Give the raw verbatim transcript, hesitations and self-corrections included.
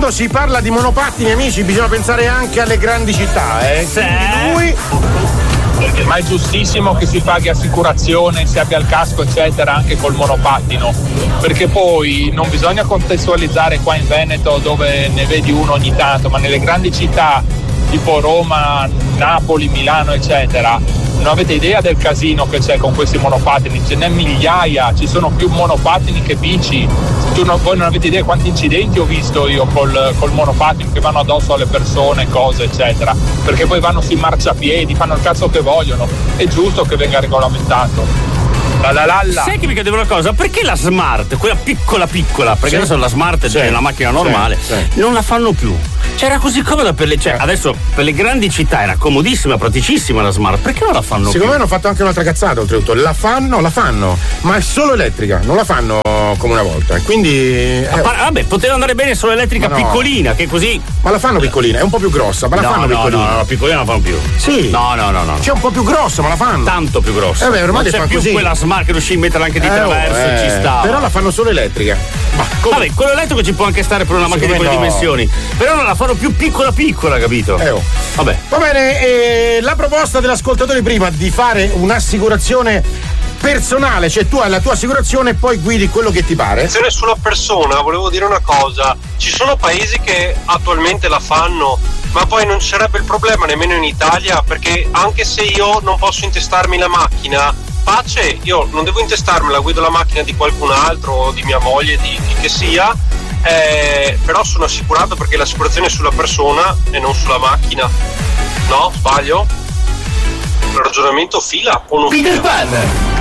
quando si parla di monopattini, amici, bisogna pensare anche alle grandi città, eh. Sì. Lui... Ma è giustissimo che si paghi assicurazione, si abbia il casco eccetera anche col monopattino, perché poi non bisogna contestualizzare qua in Veneto dove ne vedi uno ogni tanto, ma nelle grandi città tipo Roma, Napoli, Milano eccetera, non avete idea del casino che c'è con questi monopattini, ce n'è migliaia, ci sono più monopattini che bici. Tu non, voi non avete idea quanti incidenti ho visto io col, col monopattino che vanno addosso alle persone, cose eccetera, perché poi vanno sui marciapiedi, fanno il cazzo che vogliono. È giusto che venga regolamentato. La la la la. Sai che mi chiedevo una cosa, perché la Smart, quella piccola piccola, perché sì. adesso la Smart sì. è una macchina normale, sì. Sì. non la fanno più. Cioè era così comoda per le, cioè adesso per le grandi città era comodissima, praticissima la Smart, perché non la fanno Secondo più? me hanno fatto anche un'altra cazzata oltretutto, la fanno, la fanno, ma è solo elettrica, non la fanno come una volta, quindi eh, par- vabbè, poteva andare bene solo elettrica no. piccolina, che così. ma la fanno piccolina, è un po' più grossa, ma la no, fanno no, piccolina. no, no, piccolina non la fanno più. Sì. No, no, no, no. C'è un po' più grossa, ma la fanno. Tanto più grossa. Eh beh, ormai non le c'è fanno più così. quella Smart che riuscì a metterla anche di Eh, traverso, oh, eh, ci sta. Però la fanno solo elettrica. Ma come? Vabbè, quello elettrico ci può anche stare per una macchina di quelle no. dimensioni. Però non la fanno più piccola piccola, capito? Eh, oh. Vabbè. Va bene, eh, la proposta dell'ascoltatore prima di fare un'assicurazione personale, cioè tu hai la tua assicurazione e poi guidi quello che ti pare. Attenzione sulla persona, volevo dire una cosa, ci sono paesi che attualmente la fanno, ma poi non ci sarebbe il problema nemmeno in Italia, perché anche se io non posso intestarmi la macchina, pace, io non devo intestarmela, guido la macchina di qualcun altro o di mia moglie, di chi che sia, eh, però sono assicurato perché l'assicurazione è sulla persona e non sulla macchina. No? Sbaglio? Il ragionamento fila o non Peter fila? Pan.